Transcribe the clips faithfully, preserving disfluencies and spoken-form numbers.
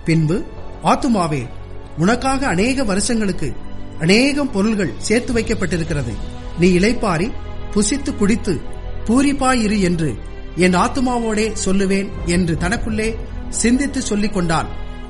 பின்பு, ஆத்துமாவே, உனக்காக அநேக வருஷங்களுக்கு அநேகம் பொருள்கள் சேர்த்து வைக்கப்பட்டிருக்கிறது. நீ இளைப்பாரி புசித்து குடித்து பூரிப்பாயிரு என்று என் ஆத்துமாவோடே சொல்லுவேன் என்று தனக்குள்ளே சிந்தித்து சொல்லிக் கொண்டான்.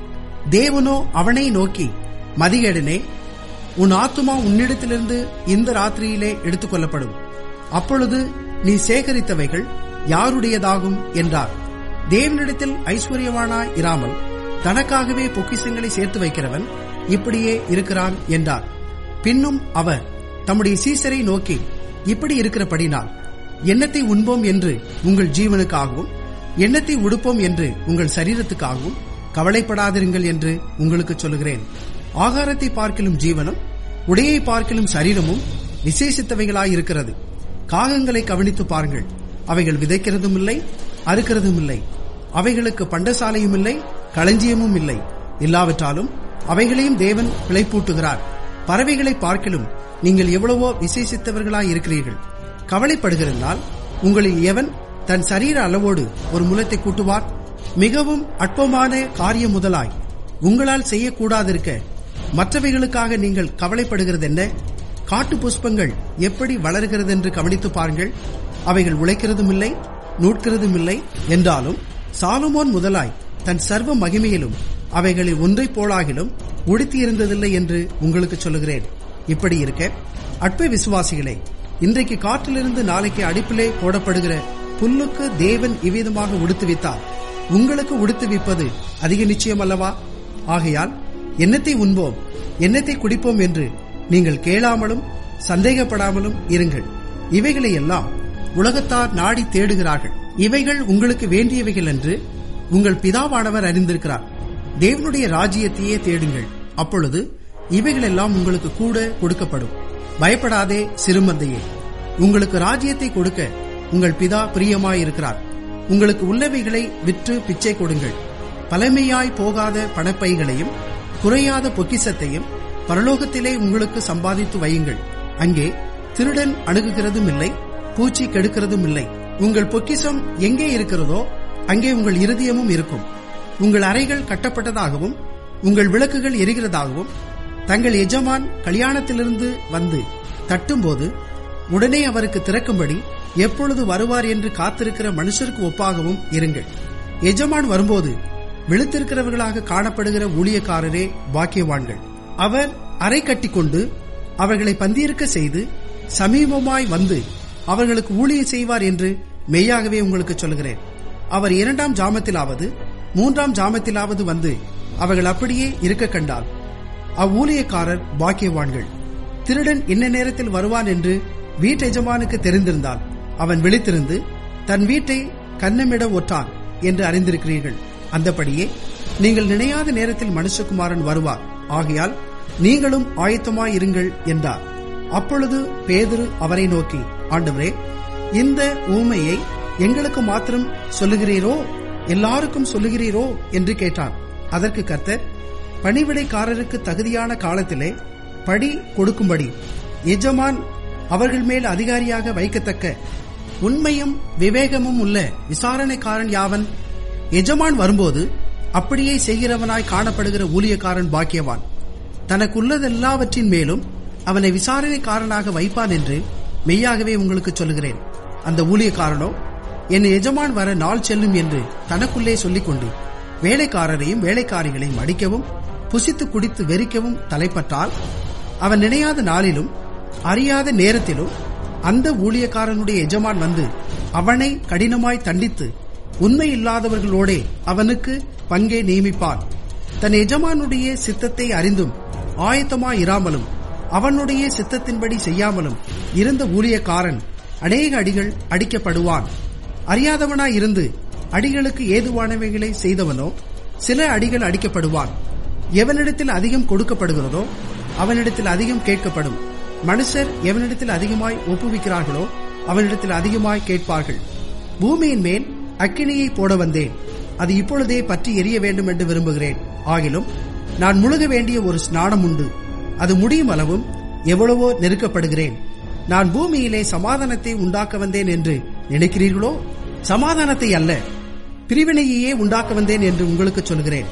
தேவனோ அவனை நோக்கி, மதிகேடனே, உன் ஆத்துமா உன்னிடத்திலிருந்து இந்த ராத்திரியிலே எடுத்துக் கொள்ளப்படும். அப்பொழுது நீ சேகரித்தவைகள் யாருடையதாகும் என்றார். தேவனிடத்தில் ஐஸ்வர்யவானாய் இராமல் தனக்காகவே பொக்கிஷங்களை சேர்த்து வைக்கிறவன் இப்படியே இருக்கிறான் என்றார். பின்னும் அவர் தம்முடைய சீசரை நோக்கி, இப்படி இருக்கிறபடினால் எண்ணத்தை உண்போம் என்று உங்கள் ஜீவனுக்காகவும் எண்ணத்தை உடுப்போம் என்று உங்கள் சரீரத்துக்காகவும் கவலைப்படாதிருங்கள் என்று உங்களுக்கு சொல்லுகிறேன். ஆகாரத்தை பார்க்கிலும் ஜீவனும் உடையை பார்க்கிலும் சரீரமும் விசேஷித்தவைகளாயிருக்கிறது. காகங்களை கவனித்து பாருங்கள், அவைகள் விதைக்கிறதும் இல்லை, அறுக்கிறதும் இல்லை, அவைகளுக்கு பண்டசாலையும் இல்லை, களஞ்சியமும் இல்லை. இல்லாவிட்டாலும் அவைகளையும் தேவன் பிழைப்பூட்டுகிறார். பறவைகளை பார்க்கிலும் நீங்கள் எவ்வளவோ விசேஷித்தவர்களாயிருக்கிறீர்கள். கவலைப்படுகிறதால் உங்களில் எவன் தன் சரீர அளவோடு ஒரு முலத்தை கூட்டுவார்? மிகவும் அற்பமான காரியம் முதலாய் உங்களால் செய்யக்கூடாதிருக்க மற்றவைகளுக்காக நீங்கள் கவலைப்படுகிறது என்ன? காட்டு புஷ்பங்கள் எப்படி வளர்கிறது என்று கவனித்து பாருங்கள். அவைகள் உழைக்கிறதும் இல்லை, நூட்கிறதும் இல்லை. என்றாலும் சாலமோன் முதலாய் தன் சர்வ மகிமையிலும் அவைகளில் ஒன்றை போலாகிலும் உடுத்தியிருந்ததில்லை என்று உங்களுக்கு சொல்லுகிறேன். இப்படி இருக்க, அற்ப விசுவாசிகளே, இன்றைக்கு காற்றிலிருந்து நாளைக்கு அடுப்பிலே போடப்படுகிற புல்லுக்கு தேவன் இவ்விதமாக உடுத்துவித்தார். உங்களுக்கு உடுத்துவிப்பது அதிக நிச்சயம் அல்லவா? ஆகையால் எண்ணத்தை உண்போம், எண்ணத்தை குடிப்போம் என்று நீங்கள் கேளாமலும் சந்தேகப்படாமலும் இருங்கள். இவைகளை எல்லாம் உலகத்தார் நாடி தேடுகிறார்கள். இவைகள் உங்களுக்கு வேண்டியவைகள் என்று உங்கள் பிதாவானவர் அறிந்திருக்கிறார். தேவனுடைய ராஜ்யத்தையே தேடுங்கள், அப்பொழுது இவைகளெல்லாம் உங்களுக்கு கூட கொடுக்கப்படும். பயப்படாதே சிறுமந்தையே, உங்களுக்கு ராஜ்யத்தை கொடுக்க உங்கள் பிதா பிரியமாயிருக்கிறார். உங்களுக்கு உள்ளவைகளை விற்று பிச்சை கொடுங்கள். பழமையாய் போகாத பணப்பைகளையும் குறையாத பொக்கிஷத்தையும் பரலோகத்திலே உங்களுக்கு சம்பாதித்து வையுங்கள். அங்கே திருடன் அணுகுகிறதும் இல்லை, பூச்சி கெடுக்கிறதும் இல்லை. உங்கள் பொக்கிஷம் எங்கே இருக்கிறதோ அங்கே உங்கள் இருதயமும் இருக்கும். உங்கள் அறைகள் கட்டப்பட்டதாகவும் உங்கள் விளக்குகள் எரிகிறதாகவும் தங்கள் எஜமான் கல்யாணத்திலிருந்து வந்து தட்டும்போது உடனே அவருக்கு திறக்கும்படி எப்பொழுது வருவார் என்று காத்திருக்கிற மனுஷருக்கு ஒப்பாகவும் இருங்கள். எஜமான் வரும்போது விழுத்திருக்கிறவர்களாக காணப்படுகிற ஊழியக்காரரே பாக்கியவான்கள். அவர் அறை கட்டிக்கொண்டு அவர்களை பந்தியிருக்க செய்து சமீபமாய் வந்து அவர்களுக்கு ஊழியம் செய்வார் என்று மெய்யாகவே உங்களுக்கு சொல்கிறேன். அவர் இரண்டாம் ஜாமத்திலாவது மூன்றாம் ஜாமத்திலாவது வந்து அவர்கள் அப்படியே இருக்க கண்டால் அவ்வூழியக்காரர் பாக்கியவான்கள். திருடன் என்ன நேரத்தில் வருவான் என்று வீட்டெஜமானுக்கு தெரிந்திருந்தால் அவன் விழித்திருந்து தன் வீட்டை கன்னமிட ஒட்டான் என்று அறிந்திருக்கிறீர்கள். அந்தபடியே நீங்கள் நினையாத நேரத்தில் மனுஷகுமாரன் வருவார். ஆகையால் நீங்களும் ஆயத்தமாயிருங்கள் என்றார். அப்பொழுது பேதுரு அவரை நோக்கி, ஆண்டவரே, இந்த ஊமையை எங்களுக்கு மாத்திரம் சொல்லுகிறீரோ, எல்லாருக்கும் சொல்லுகிறீரோ என்று கேட்டான். அதற்கு கர்த்தர், பணிவிடைக்காரருக்கு தகுதியான காலத்திலே படி கொடுக்கும்படி எஜமான் அவர்கள் மேல் அதிகாரியாக வைக்கத்தக்க உண்மையும் விவேகமும் உள்ள விசாரணைக்காரன் யாவன்? எஜமான் வரும்போது அப்படியே செய்கிறவனாய் காணப்படுகிற ஊழியக்காரன் பாக்கியவான். தனக்குள்ளதெல்லாவற்றின் மேலும் அவனை விசாரணைக்காரனாக வைப்பான் என்று மெய்யாகவே உங்களுக்கு சொல்லுகிறேன். அந்த ஊழியக்காரனோ என் எஜமான் வர நாள் செல்லும் என்று தனக்குள்ளே சொல்லிக்கொண்டு வேலைக்காரரையும் வேலைக்காரிகளையும் அடிக்கவும் புசித்து குடித்து வெறிக்கவும் தலைப்பட்டால் அவன் நினையாத நாளிலும் அறியாத நேரத்திலும் அந்த ஊழியக்காரனுடைய எஜமான் வந்து அவனை கடினமாய் தண்டித்து உண்மை இல்லாதவர்களோடே அவனுக்கு பங்கை நியமிப்பான். தன் எஜமானுடைய சித்தத்தை அறிந்தும் ஆயத்தமாயிராமலும் அவனுடைய சித்தத்தின்படி செய்யாமலும் இருந்த ஊழியக்காரன் அநேக அடிகள் அடிக்கப்படுவான். அறியாதவனாயிருந்து அடிகளுக்கு ஏதுவானவைகளை செய்தவனோ சில அடிகள் அடிக்கப்படுவான். எவனிடத்தில் அதிகம் கொடுக்கப்படுகிறதோ அவனிடத்தில் அதிகம் கேட்கப்படும். மனுஷர் எவனிடத்தில் அதிகமாய் ஒப்புவிக்கிறார்களோ அவனிடத்தில் அதிகமாய் கேட்பார்கள். பூமியின் மேல் அக்கினியை போட வந்தேன், அது இப்பொழுதே பற்றி எரிய வேண்டும் என்று விரும்புகிறேன். ஆகிலும் நான் முழுக வேண்டிய ஒரு ஸ்நானம் உண்டு, அது முடியும் அளவும் எவ்வளவோ நெருக்கப்படுகிறேன். நான் பூமியிலே சமாதானத்தை உண்டாக்க வந்தேன் என்று நினைக்கிறீர்களோ? சமாதானத்தை அல்ல, பிரிவினையே உண்டாக்க வந்தேன் என்று உங்களுக்கு சொல்கிறேன்.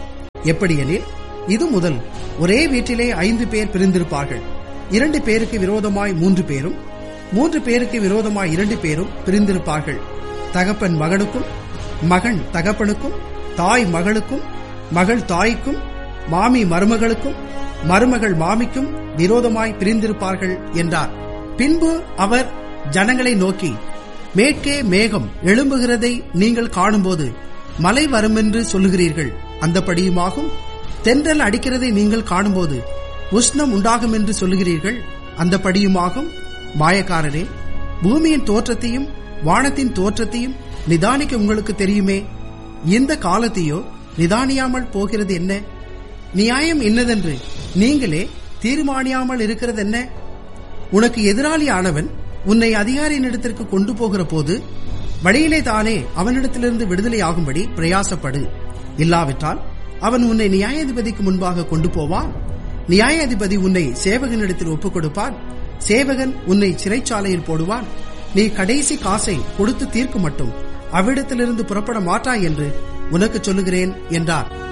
எப்படியெனில் இது முதல் ஒரே வீட்டிலே ஐந்து பேர் பிரிந்திருப்பார்கள். இரண்டு பேருக்கு விரோதமாய் மூன்று பேரும், மூன்று பேருக்கு விரோதமாய் இரண்டு பேரும் பிரிந்திருப்பார்கள். தகப்பன் மகனுக்கும், மகன் தகப்பனுக்கும், தாய் மகளுக்கும், மகள் தாய்க்கும், மாமி மருமகளுக்கும், மருமகள் மாமிக்கும் விரோதமாய் பிரிந்திருப்பார்கள் என்றார். பின்பு அவர் ஜனங்களை நோக்கி, மேற்கே மேகம் எழும்புகிறதை நீங்கள் காணும்போது மழை வருமென்று சொல்லுகிறீர்கள், அந்தபடியுமாகும். தென்றல் அடிக்கிறதை நீங்கள் காணும்போது உஷ்ணம் உண்டாகும் என்று சொல்லுகிறீர்கள், அந்தபடியுமாகும். மாயக்காரரே, பூமியின் தோற்றத்தையும் வானத்தின் தோற்றத்தையும் நிதானிக்க உங்களுக்கு தெரியுமே. இந்த காலத்தையோ நிதானியாமல் போகிறது என்ன? நியாயம் என்னதென்று நீங்களே தீர்மானியாமல் இருக்கிறது என்ன? உனக்கு எதிராளியானவன் உன்னை அதிகாரியினிடத்திற்கு கொண்டு போகிற போது வழியிலே தானே அவனிடத்திலிருந்து விடுதலையாகும்படி பிரயாசப்படு. இல்லாவிட்டால் அவன் உன்னை நியாயாதிபதிக்கு முன்பாக கொண்டு போவான். நியாயாதிபதி உன்னை சேவகனிடத்தில் ஒப்புக் கொடுப்பான். சேவகன் உன்னை சிறைச்சாலையில் போடுவான். நீ கடைசி காசை கொடுத்து தீர்க்க மட்டும் அவ்விடத்திலிருந்து புறப்பட மாட்டாய் என்று உனக்கு சொல்லுகிறேன் என்றார்.